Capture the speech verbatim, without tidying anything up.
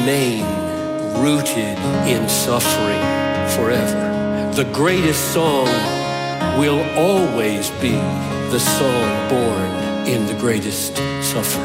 remain rooted in suffering forever. The greatest song will always be the song born in the greatest suffering.